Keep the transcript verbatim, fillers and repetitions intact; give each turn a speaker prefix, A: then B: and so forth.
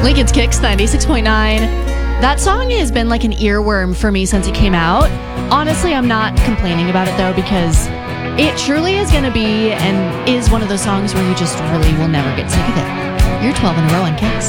A: Lincoln's Kicks ninety-six point nine. That song has been like an earworm for me since it came out. Honestly, I'm not complaining about it though, because it truly is going to be and is one of those songs where you just really will never get sick of it. You're twelve in a row on Kicks.